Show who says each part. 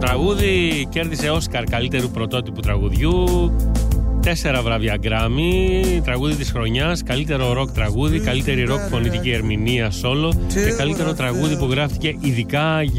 Speaker 1: τραγούδι κέρδισε Όσκαρ καλύτερου πρωτότυπου τραγουδιού, 4 βραβεία Γκράμι, τραγούδι της χρονιάς, καλύτερο ροκ τραγούδι, καλύτερη ροκ φωνητική ερμηνεία solo και καλύτερο τραγούδι που γράφτηκε ειδικά